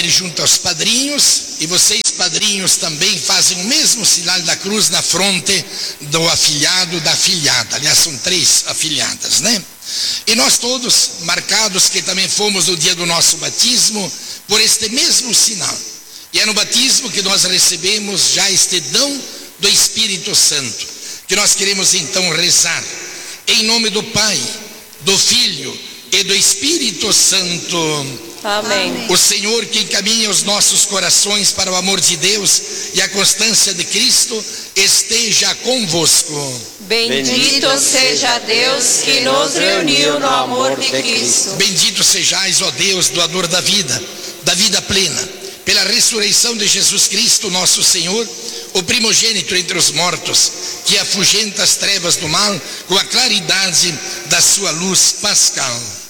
ir junto aos padrinhos, e vocês, padrinhos, também fazem o mesmo sinal da cruz na fronte do afilhado, da afilhada. Aliás, são 3 afilhadas, né? E nós todos, marcados que também fomos no dia do nosso batismo, por este mesmo sinal. E é no batismo que nós recebemos já este dom do Espírito Santo, que nós queremos então rezar, em nome do Pai, do Filho e do Espírito Santo. Amém. O Senhor que encaminha os nossos corações para o amor de Deus e a constância de Cristo, esteja convosco. Bendito seja Deus que nos reuniu no amor de Cristo. Bendito sejais, ó Deus, doador da vida plena, pela ressurreição de Jesus Cristo, nosso Senhor, o primogênito entre os mortos, que afugenta as trevas do mal com a claridade da sua luz pascal.